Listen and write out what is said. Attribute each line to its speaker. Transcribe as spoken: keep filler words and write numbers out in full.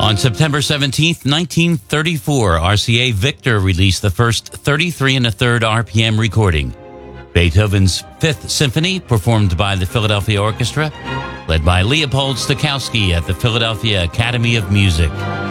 Speaker 1: On September seventeenth, nineteen thirty-four, R C A Victor released the first thirty-three and a third R P M recording. Beethoven's Fifth Symphony, performed by the Philadelphia Orchestra, led by Leopold Stokowski at the Philadelphia Academy of Music.